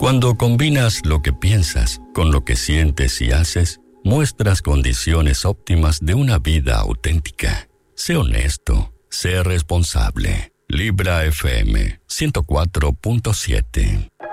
Cuando combinas lo que piensas con lo que sientes y haces, muestras condiciones óptimas de una vida auténtica. Sé honesto, sé responsable. Libra FM 104.7.